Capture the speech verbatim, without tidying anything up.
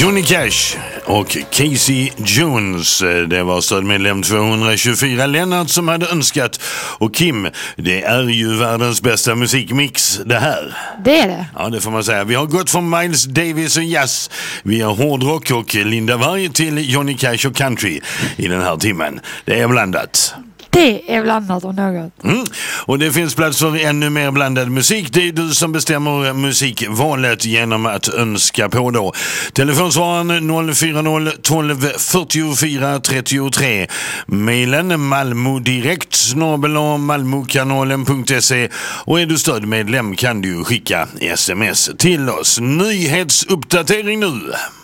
Johnny Cash och Casey Jones. Det var stödmedlem tvåhundratjugofyra. Lennart som hade önskat. Och Kim, det är ju världens bästa musikmix det här. Det är det. Ja, det får man säga. Vi har gått från Miles Davis och jazz via hårdrock och Linda Varg till Johnny Cash och country i den här timmen. Det är blandat. Det är blandat och något. Mm. Och det finns plats för ännu mer blandad musik. Det är du som bestämmer musikvalet genom att önska på då. Telefonsvararen noll fyra noll tolv fyrtiofyra trettiotre. Mailen malmodirekt snabel-a malmokanalen punkt se. Och är du stödmedlem kan du skicka sms till oss. Nyhetsuppdatering nu.